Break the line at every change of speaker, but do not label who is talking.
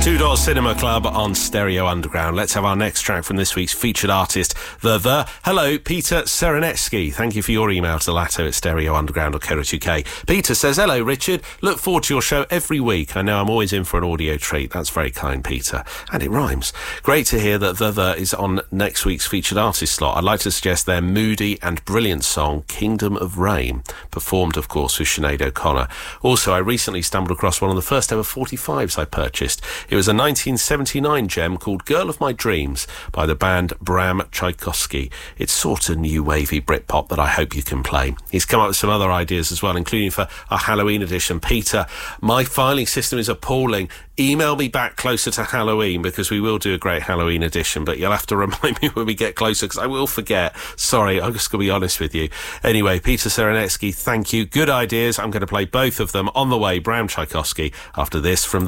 Two Door Cinema Club on Stereo Underground. Let's have our next track from this week's featured artist, The. Hello, Peter Serenetsky. Thank you for your email to lato@stereounderground.co.uk. Peter says, hello, Richard. Look forward to your show every week. I know I'm always in for an audio treat. That's very kind, Peter. And it rhymes. Great to hear that The is on next week's featured artist slot. I'd like to suggest their moody and brilliant song, Kingdom of Rain, performed, of course, with Sinead O'Connor. Also, I recently stumbled across one of the first ever 45s I purchased. It was a 1979 gem called Girl of My Dreams by the band Bram Tchaikovsky. It's sort of new wavy Britpop that I hope you can play. He's come up with some other ideas as well, including for our Halloween edition. Peter, my filing system is appalling. Email me back closer to Halloween because we will do a great Halloween edition, but you'll have to remind me when we get closer because I will forget. Sorry, I'm just going to be honest with you. Anyway, Peter Serenetsky, thank you. Good ideas. I'm going to play both of them on the way. Bram Tchaikovsky after this from